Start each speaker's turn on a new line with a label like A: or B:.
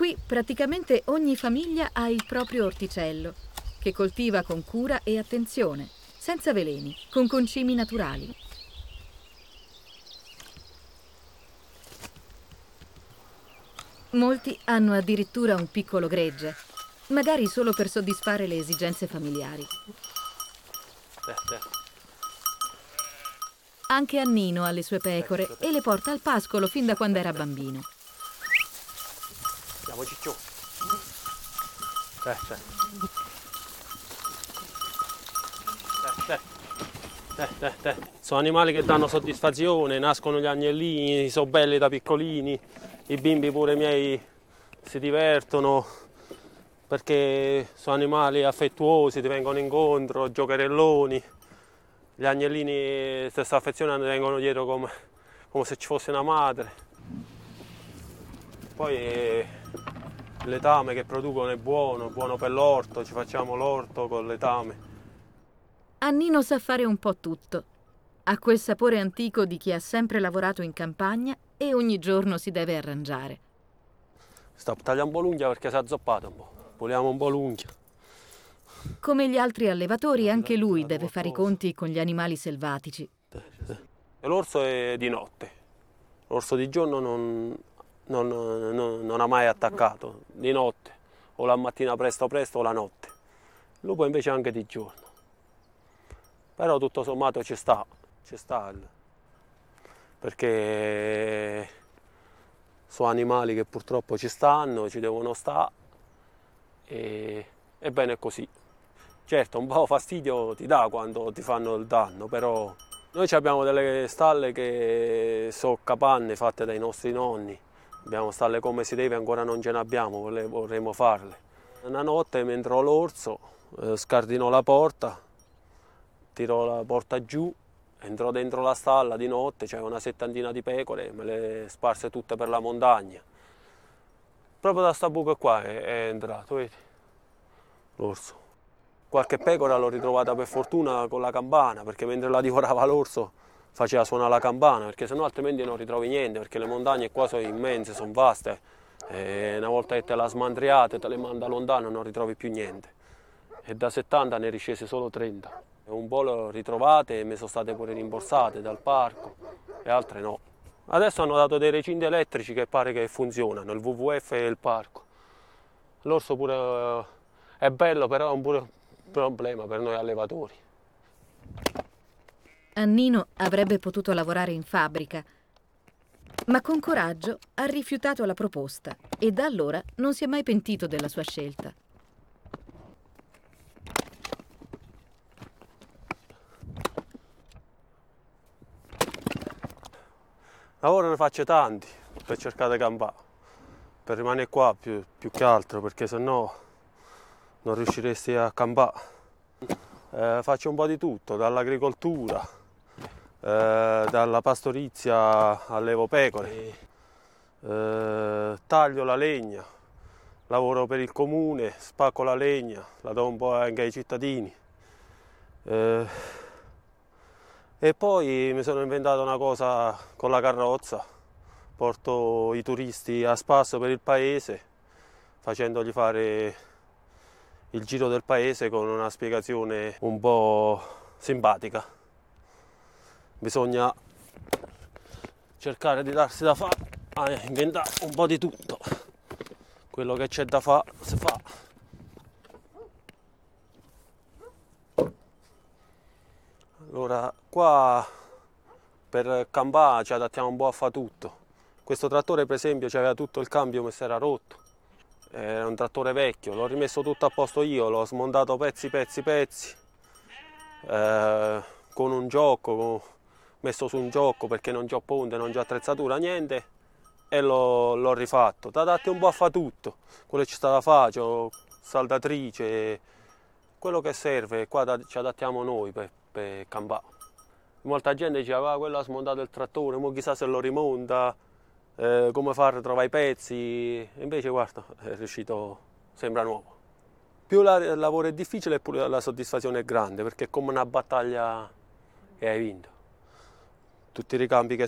A: Qui praticamente ogni famiglia ha il proprio orticello, che coltiva con cura e attenzione, senza veleni, con concimi naturali. Molti hanno addirittura un piccolo gregge, magari solo per soddisfare le esigenze familiari. Anche Annino ha le sue pecore e le porta al pascolo fin da quando era bambino.
B: Andiamo Ciccio. Sono animali che danno soddisfazione, nascono gli agnellini, sono belli da piccolini, i bimbi pure miei si divertono perché sono animali affettuosi, ti vengono incontro, giocherelloni. Gli agnellini se si affezionano vengono dietro come se ci fosse una madre. Poi il letame che producono è buono per l'orto, ci facciamo l'orto con letame.
A: Annino sa fare un po' tutto. Ha quel sapore antico di chi ha sempre lavorato in campagna e ogni giorno si deve arrangiare.
B: Sto tagliando un po' l'unghia perché si è azzoppato un po'. Puliamo un po' l'unghia.
A: Come gli altri allevatori, anche lui deve fare i conti con gli animali selvatici.
B: E l'orso è di notte. L'orso di giorno non ha mai attaccato. Di notte, o la mattina presto o la notte. Il lupo invece anche di giorno. Però tutto sommato ci sta perché sono animali che purtroppo ci stanno, ci devono stare e bene così. Certo, un po' fastidio ti dà quando ti fanno il danno, però noi abbiamo delle stalle che sono capanne fatte dai nostri nonni, abbiamo stalle come si deve, ancora non ce ne abbiamo, vorremmo farle. Una notte mentre ho l'orso scardino la porta, tiro la porta giù, entro dentro la stalla di notte, c'è una settantina di pecore, me le sparse tutte per la montagna. Proprio da sta buca qua è entrato, vedi? L'orso. Qualche pecora l'ho ritrovata per fortuna con la campana, perché mentre la divorava l'orso faceva suonare la campana, perché sennò altrimenti non ritrovi niente, perché le montagne qua sono immense, sono vaste. E una volta che te la smandriate, te le manda lontano, non ritrovi più niente. E da 70 ne riscese solo 30. Un po' le ho ritrovate e mi sono state pure rimborsate dal parco e altre no. Adesso hanno dato dei recinti elettrici che pare che funzionano, il WWF e il parco. L'orso pure è bello, però è un pure problema per noi allevatori.
A: Annino avrebbe potuto lavorare in fabbrica, ma con coraggio ha rifiutato la proposta e da allora non si è mai pentito della sua scelta.
B: Lavoro ne faccio tanti per cercare di campare, per rimanere qua più che altro, perché sennò non riusciresti a campare. Faccio un po' di tutto, dall'agricoltura, dalla pastorizia allevo pecore, taglio la legna, lavoro per il comune, spacco la legna, la do un po' anche ai cittadini. E poi mi sono inventato una cosa con la carrozza, porto i turisti a spasso per il paese, facendogli fare il giro del paese con una spiegazione un po' simpatica. Bisogna cercare di darsi da fare, a inventare un po' di tutto. Quello che c'è da fare si fa. Allora, qua per campare ci adattiamo un po' a fare tutto. Questo trattore per esempio c'aveva tutto il cambio che si era rotto. Era un trattore vecchio, l'ho rimesso tutto a posto io, l'ho smontato pezzi, con un giocco, messo su un giocco perché non c'ho ponte, non c'ho attrezzatura, niente, e l'ho rifatto. Ti adatti un po' a fare tutto, quello che ci sta da fare, c'ho saldatrice, quello che serve, qua ci adattiamo noi per campare. Molta gente diceva, quello ha smontato il trattore, mo chissà se lo rimonta, come fare a trovare i pezzi, invece guarda, è riuscito, sembra nuovo. Più il lavoro è difficile, eppure la soddisfazione è grande, perché è come una battaglia che hai vinto. Tutti i ricambi che